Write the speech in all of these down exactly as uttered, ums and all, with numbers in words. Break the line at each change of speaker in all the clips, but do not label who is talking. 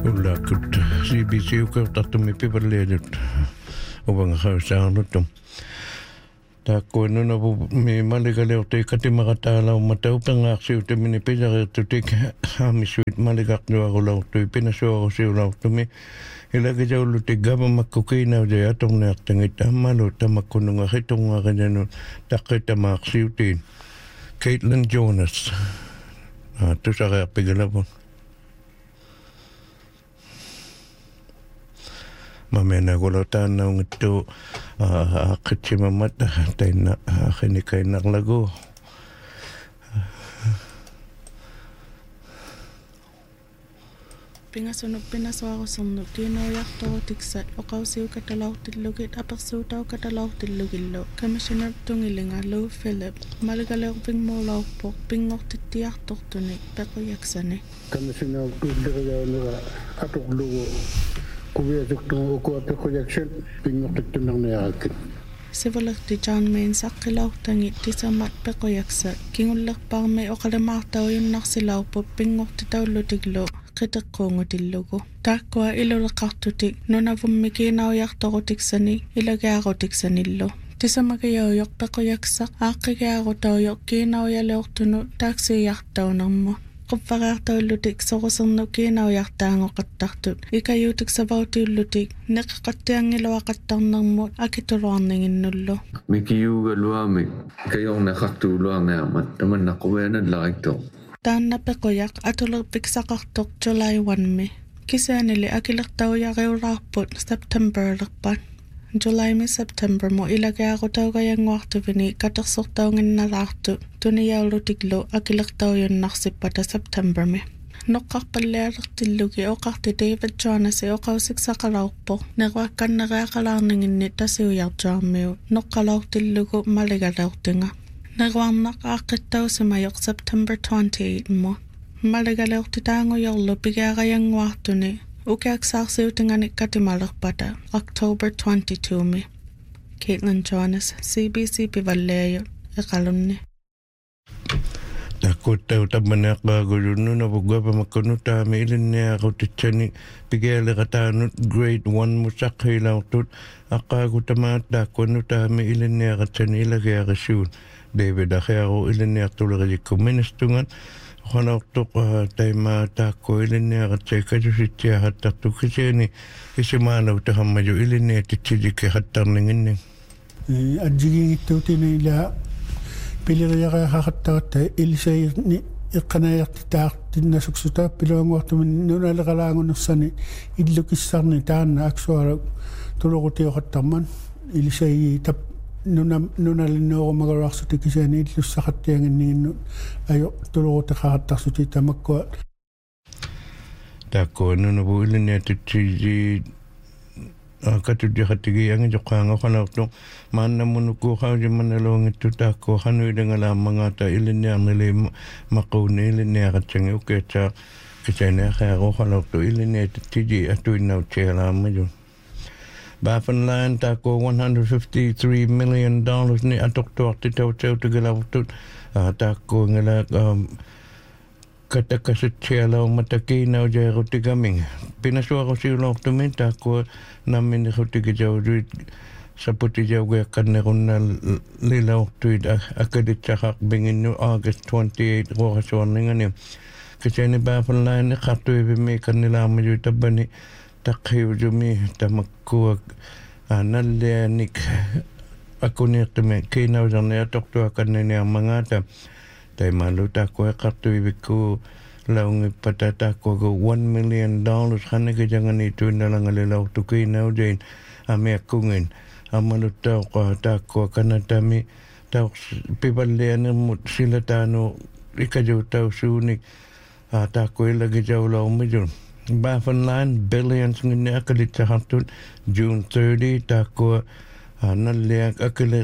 Ullakut C B C ukertatumi piparleedut uvangahausaanutum taakkuinuna mi malikaleorti katimaqataalaum mataupangaarsiutamini pilareertutik haamisuit malikaqnuarulaortui pinasuarusiulaortumi ilakitaullutik gavamakku kiinaujai atorneartangit ammalu tamakkunungaritungaqinanu taqqitamaarsiutiin Caitlin Jonas tusarearpigalavun mamena golotan na ngito akitsimamat tayo na kinikay naklago
pingasunod pinaswarusunod kinaujartorutiksa oqausiukatalautilugit apersuutaukatalautilugillu Commissioner Tungilinga Lou Philip malikaleorpingmuulaurpoq pingortittiartortunik pequyaksani
Commissioner Tungilinga atorlugu kuviatuktu ukua pequyaksal pingortittunarniarakkit
Sivalerti John Main saqqilautangi tisamat pequyaksa kingullerparmi oqalamaartaujunarsilaurpu pingortitaullutiglu qiteqqungutillugu taakkua iluleqartutik nunavummi kiinaujartorutiksani ilagaarutiksanillu tisamagayaujor pequyaksaq aaqqigaarutaujoq kiinaujaleortunu taaksiijartaunermu qupvaraartaullutik sorusernu kiinaujartaangoqattartut ikayuutik savautiullutik neqqattiangiluaqattarnermut akituluarninginnullu
mikiugaluami kayornaqartuuluarniamat tamannaquvianallariqto
taanna pequyaq atulerpiksaqartoq July first kisaanili akilertaujariulaarput Septemberlerpat July mi September mo ilagaaruutaugayanguartuvini katersortaunginnalaartu tuniyaulutiklu akilertaujunnarsipata September mi noqqarpallialertillugi oqarti David Jonas oqausiksaqalaurpo neruakkanneriaqalaarninginni tasiujartuarmiu noqqalaurtillugu maligaleortinga neruarnaq aaqittausimajoq September twenty-eighth mo maligaleortitaangujorlu pigaarayanguartuni ukiaksaarsiutingani katimalerpata October twenty-second mi Caitlin Jonas C B C pivalleeju eqalunni
takkutau tammaneaqaagulunnu vugavamakkunutaami ilinniaqutitsani pigaaleqataanut grade one musaqqilaurtut aqqaagutamaat taakkunnutaami ilinniaqatsani ilagiaqissuun David Ahiaru ilinniartulerikku ministungan Honortuk taima taakku ilinniaqatsai kajusittiahattartu kisiani isimaalautarmaju ilinniatitsijikki hattarninginni
adjigiingittuutini ila piliriaqaaqattaratta ilisayirni iqqanajartitaartinnasuksutaa piluanguartumin nunaleqalaangunersani illukissarni taanna aksuara tulorutioqattarman ilisayi tap nuna nunalinneerumagallarsuti kisaani illussaqattianginniginnu ayo tulorutiqaqattarsuti tamakkua
taakku nunavu ilinniatitsiji katuddiqattigi angijoqqaangoqalartu maannammunukkuuqaujimmannaluungittu taakku qanuilangalaammangaata ilinniarnili maquuni ilinniaqatsangi ukiatsaa kisaaniaqaaruqalartu ilinniatitsiji atuinnautsialaamajun Baffinland taakku one hundred fifty-three million dollars ni atortuartitautsautugilavtut taakku ngala katakasitsialaumatakinaujairutigami pinasuarusiulaortumi taakku namminirutigijauluit saputijaugiaqqannerunnalilaortuit akaditsaqarpinginnu August twenty-eighth ruorasuarningani kisani Baffinland iqqartuivimi kannilaarmaju tabbani taqhiujumi tamakkuak nallianik akuniirtumi kiinausernia tortuakanniniarmangaata taimalu taakku eqqartuivikku laungippata taakkuagu one million dollars qannikijangani tuinnalangalilautu kiinaujain amiakkungin ammaluttauqa taakkua kanatami tauq pivallianermut silataanu ikajuutausuunik taakku ilagijaulaumijun Baffinland billions nginni akalitsahartut June thirtieth taakku nalliak akile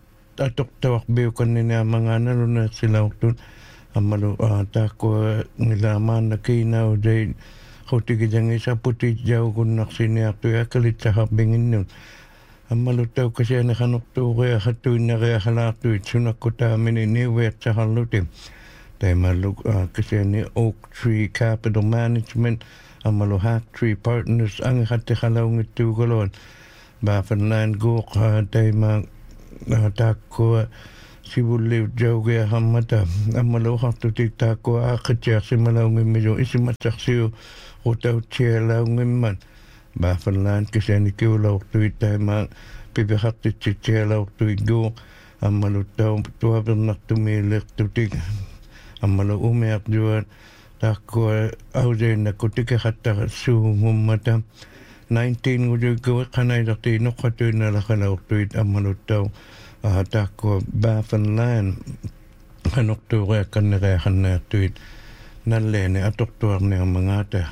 atortawaqbiukanniniammangaanaluna silaurtut ammalu taakku ngilamaanna kiinaujai qutigijangi saputijaugunnarsiниartui akalitsaharpinginnun ammalu taukasiani qanortuuria hattuinnariahalaartuit sunakkutaamini niuviatsaqarluti They malu kasi ni Oak Tree Capital Management, ang malu Hack Tree Partners, ang hati kalaw ngito galon. Bafan land go they mag tako si buliw jawge hamata ang malu hatu tik tako akatya si malaw ngimyo isi matsaksiyo utaw chela ngimman. Bafan land kasi ni kiulaw tuit tay mag pibihakti si chela tuit go ang malu taw tuwabang naktumilik tutik ang malu umiyak juan tako auze na kutika hatta su humata nineteen uju go kanay dati no khatu na la kana tuit amalo taw tako Baffin Land kanok to re kan re han tuit nan le ne atoktor ne mangata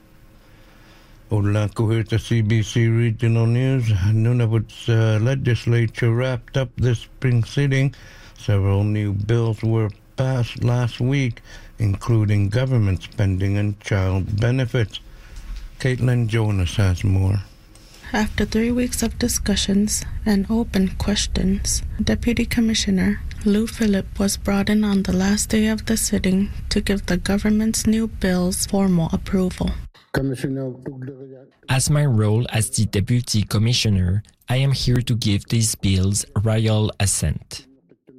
Ola ko hita C B C Regional News. Nunavut's uh, legislature wrapped up this spring sitting. Several new bills were passed last week, including government spending and child benefits. Caitlin Jonas has more.
After three weeks of discussions and open questions, Deputy Commissioner Lou Phillip was brought in on the last day of the sitting to give the government's new bills formal approval.
As my role as the Deputy Commissioner, I am here to give these bills royal assent.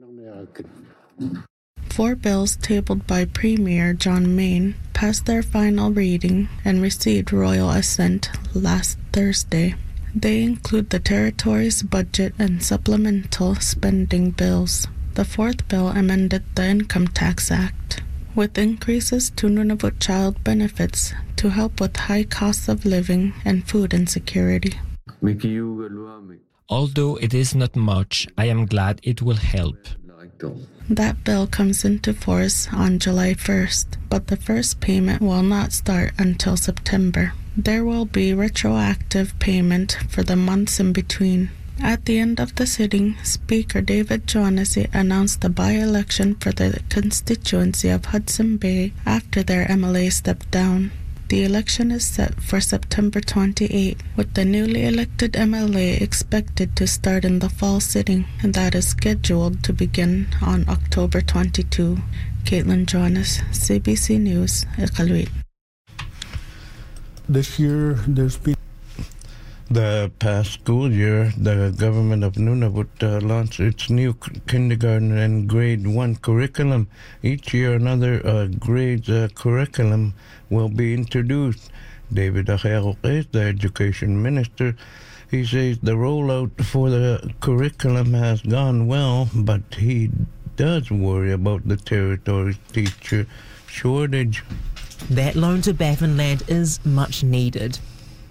Four bills tabled by Premier John Mayne passed their final reading and received royal assent last Thursday. They include the territory's budget and supplemental spending bills. The fourth bill amended the Income Tax Act, with increases to Nunavut child benefits to help with high costs of living and food insecurity.
Although it is not much, I am glad it will help.
That bill comes into force on July first, but the first payment will not start until September. There will be retroactive payment for the months in between. At the end of the sitting, Speaker David Johannesy announced the by-election for the constituency of Hudson Bay after their M L A stepped down. The election is set for September twenty-eighth, with the newly elected M L A expected to start in the fall sitting, and that is scheduled to begin on October twenty-second. Caitlin Jonas, C B C News, Iqaluit.
This year, there's been
The past school year, the government of Nunavut uh, launched its new k- kindergarten and grade one curriculum. Each year, another uh, grade uh, curriculum will be introduced. David Ajerok is the education minister. He says the rollout for the curriculum has gone well, but he does worry about the territory's teacher shortage.
That loan to Baffin Land is much needed.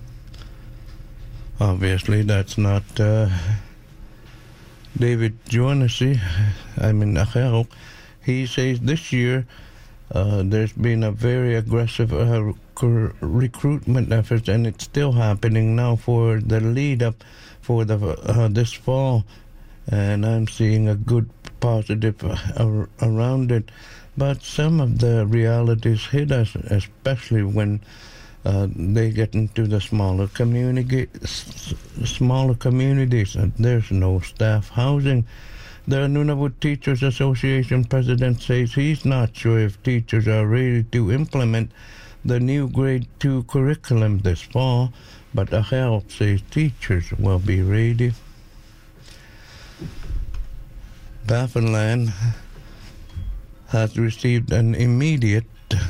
Obviously, that's not uh, David Johannesy. I mean, Ajerok. He says this year uh, there's been a very aggressive uh, cur- recruitment effort, and it's still happening now for the lead up for the uh, this fall. And I'm seeing a good positive uh, around it. But some of the realities hit us, especially when Uh, they get into the smaller community, s- smaller communities, and there's no staff housing. The Nunavut Teachers Association president says he's not sure if teachers are ready to implement the new grade two curriculum this fall, but Ajerok says teachers will be ready. Baffin Land has received an immediate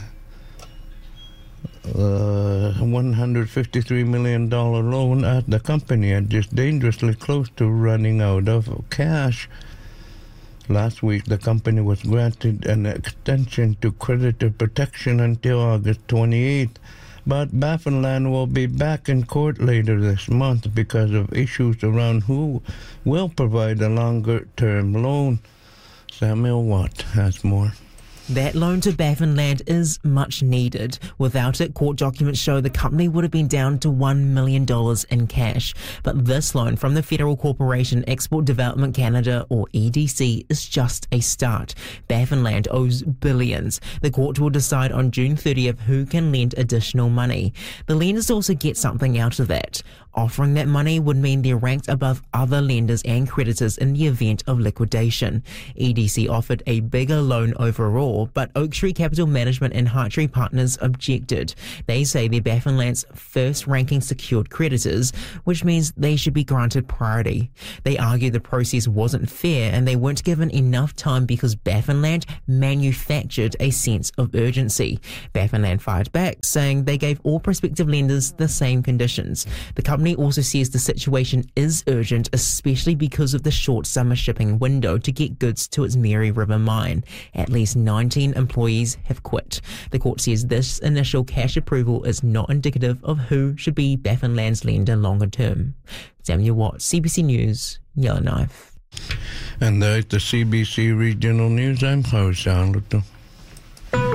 Uh, one hundred fifty-three million dollars loan at the company and just dangerously close to running out of cash. Last week, the company was granted an extension to creditor protection until August twenty-eighth, but Baffin Land will be back in court later this month because of issues around who will provide a longer-term loan. Samuel Watt has more.
That loan to Baffin Land is much needed. Without it, court documents show the company would have been down to one million dollars in cash. But this loan from the Federal Corporation Export Development Canada, or E D C, is just a start. Baffin Land owes billions. The court will decide on June thirtieth who can lend additional money. The lenders also get something out of that. Offering that money would mean they're ranked above other lenders and creditors in the event of liquidation. E D C offered a bigger loan overall, law, but Oaktree Capital Management and Hartree Partners objected. They say they're Baffinland's first-ranking secured creditors, which means they should be granted priority. They argue the process wasn't fair and they weren't given enough time because Baffinland manufactured a sense of urgency. Baffinland fired back, saying they gave all prospective lenders the same conditions. The company also says the situation is urgent, especially because of the short summer shipping window to get goods to its Mary River mine. At least nineteen employees have quit. The court says this initial cash approval is not indicative of who should be Baffinland's lender longer term. Samuel Watt, C B C News, Yellowknife.
And that's the C B C Regional News. I'm Howard Charlotte.